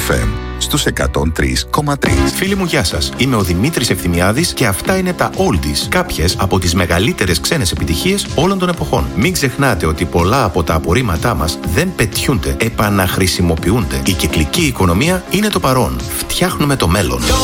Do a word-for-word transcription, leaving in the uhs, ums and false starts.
εφ εμ στους εκατόν τρία κόμμα τρία. Φίλοι μου, γεια σας. Είμαι ο Δημήτρης Ευθυμιάδης και αυτά είναι τα Oldies, κάποιες από τις μεγαλύτερες ξένες επιτυχίες όλων των εποχών. Μην ξεχνάτε ότι πολλά από τα απορρίμματά μας δεν πετιούνται, επαναχρησιμοποιούνται. Η κυκλική οικονομία είναι το παρόν. Φτιάχνουμε το μέλλον.